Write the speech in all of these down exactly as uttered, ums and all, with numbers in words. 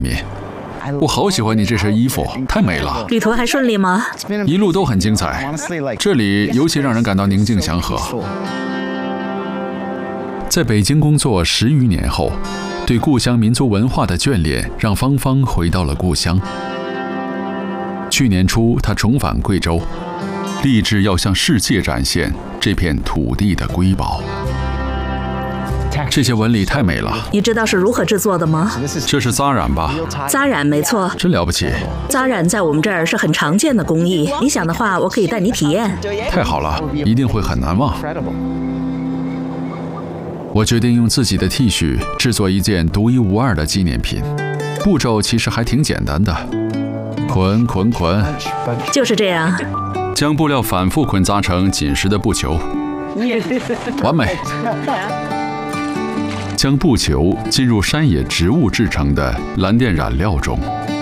面。我好喜欢你这身衣服，太美了。 旅途还顺利吗？ 一路都很精彩，这里尤其让人感到宁静祥和。在北京工作十余年后，对故乡民族文化的眷恋让芳芳回到了故乡。去年初，她重返贵州，立志要向世界展现这片土地的瑰宝。这些纹理太美了。 你知道是如何制作的吗？ 这是扎染吧？ 扎染，没错。 真了不起。 扎染在我们这儿是很常见的工艺。你想的话，我可以带你体验。 太好了，一定会很难忘。我决定用自己的 T 恤制作一件独一无二的纪念品。步骤其实还挺简单的，捆捆捆， 就是这样。 将布料反复捆扎成紧实的布球，完美。将布球浸入山野植物制成的蓝靛染料中。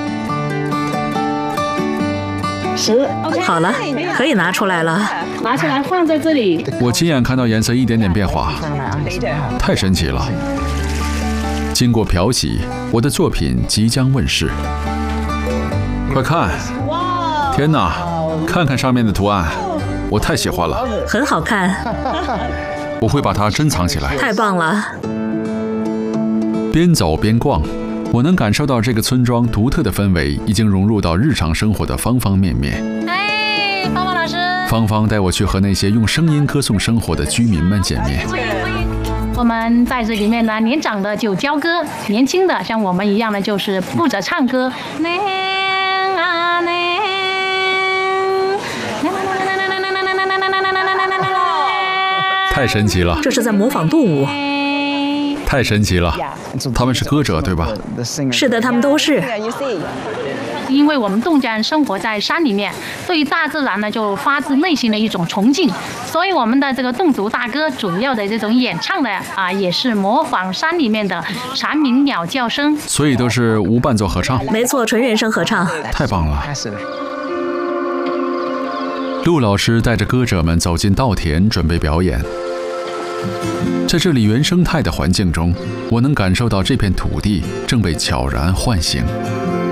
十， 好了，可以拿出来了。 拿出来放在这里。 我亲眼看到颜色一点点变化，太神奇了。经过漂洗，我的作品即将问世。快看！天哪，看看上面的图案，我太喜欢了。 很好看。 我会把它珍藏起来。 太棒了。 边走边逛，我能感受到这个村庄独特的氛围已经融入到日常生活的方方面面。 哎，芳芳老师， 芳芳带我去和那些用声音歌颂生活的居民们见面。 我们在这里面呢，年长的就教歌，年轻的像我们一样的就是负责唱歌。 太神奇了！ 这是在模仿动物。 太神奇了，他们是歌者对吧？ 是的，他们都是。 因为我们侗家人生活在山里面，对于大自然呢就发自内心的一种崇敬，所以我们的这个侗族大歌主要的这种演唱的啊，也是模仿山里面的蝉鸣鸟叫声。 所以都是无伴奏合唱。 没错，纯人声合唱。 太棒了！陆老师带着歌者们走进稻田，准备表演。在这里原生态的环境中，我能感受到这片土地正被悄然唤醒。